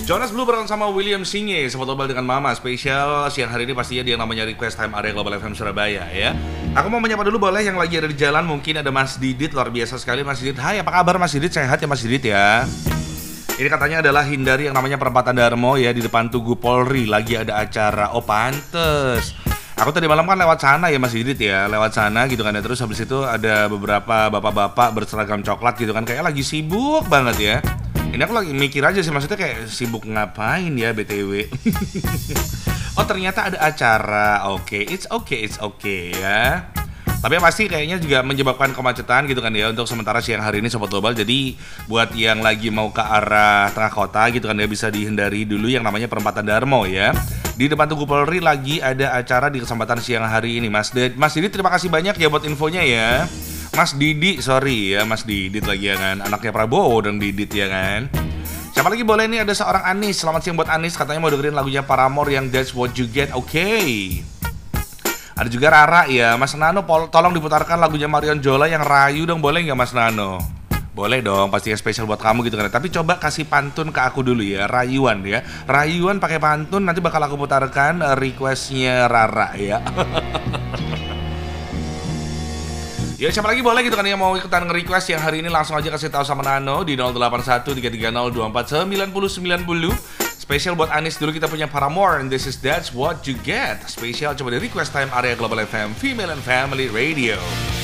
Jonas Blue bareng sama William Singe, Sobat Global dengan Mama. Spesial siang hari ini pastinya dia namanya Request Time area Global FM Surabaya ya. Aku mau menyapa dulu boleh yang lagi ada di jalan. Mungkin ada Mas Didit, luar biasa sekali Mas Didit. Hai, apa kabar Mas Didit? Sehat ya Mas Didit ya? Ini katanya adalah hindari yang namanya perempatan Darmo ya, di depan Tugu Polri lagi ada acara. Oh pantes. Aku tadi malam kan lewat sana ya Mas Didit ya, lewat sana gitu kan ya. Terus habis itu ada beberapa bapak-bapak berseragam coklat gitu kan, kayak lagi sibuk banget ya. Ini aku lagi mikir aja sih, maksudnya kayak sibuk ngapain ya BTW. Oh ternyata ada acara. Oke, it's okay ya. Tapi yang pasti kayaknya juga menyebabkan kemacetan gitu kan ya untuk sementara siang hari ini Sobat Global. Jadi buat yang lagi mau ke arah tengah kota gitu kan ya, bisa dihindari dulu yang namanya perempatan Darmo ya. Di depan Tugu Polri lagi ada acara di kesempatan siang hari ini Mas Didi, terima kasih banyak ya buat infonya ya. Mas Didi, sorry ya Mas Didit lagi ya kan. Anaknya Prabowo dan Didit ya kan. Siapa lagi boleh nih, ada seorang Anis. Selamat siang buat Anis, katanya mau dengerin lagunya Paramore yang That's What You Get. Oke. Ada juga Rara ya. Mas Nano tolong diputarkan lagunya Marion Jola yang Rayu dong, boleh nggak Mas Nano? Boleh dong, pastinya spesial buat kamu gitu kan. Tapi coba kasih pantun ke aku dulu ya, rayuan ya. Rayuan pakai pantun, nanti bakal aku putarkan requestnya Rara ya. Ya siapa lagi boleh gitu kan yang mau ikutan nge-request yang hari ini, langsung aja kasih tahu sama Nano di 081330249090. Spesial buat Anis dulu kita punya Paramore and this is That's What You Get. Spesial coba di Request Time area Global FM Female and Family Radio.